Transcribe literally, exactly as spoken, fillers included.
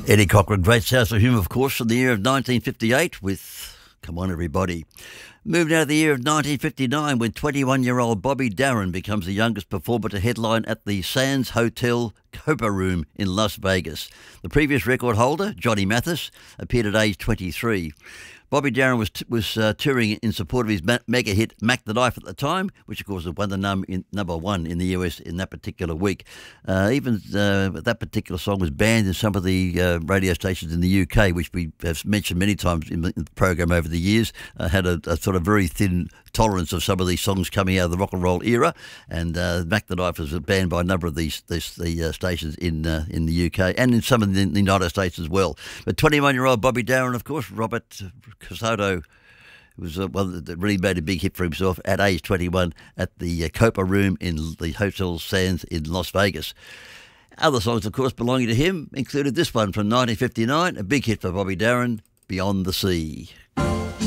Eddie Cochran, great sense of humour, of course, from the year of nineteen fifty-eight with Come On Everybody. Moving out of the year of nineteen fifty-nine when twenty-one-year-old Bobby Darin becomes the youngest performer to headline at the Sands Hotel Copa Room in Las Vegas. The previous record holder, Johnny Mathis, appeared at age twenty-three. Bobby Darin was t- was uh, touring in support of his ma- mega hit Mac the Knife at the time, which of course won the num- in, number one in the U S in that particular week. Uh, even uh, that particular song was banned in some of the uh, radio stations in the U K, which we have mentioned many times in the, in the program over the years. Uh, had a, a sort of very thin tolerance of some of these songs coming out of the rock and roll era, and uh, Mac the Knife was banned by a number of these, these the uh, stations in uh, in the U K and in some of the, the United States as well. But twenty-one-year-old Bobby Darin, of course, Robert Casoto, was uh, one that really made a big hit for himself at age twenty-one at the uh, Copa Room in the Hotel Sands in Las Vegas. Other songs, of course, belonging to him included this one from nineteen fifty-nine, a big hit for Bobby Darin, Beyond the Sea.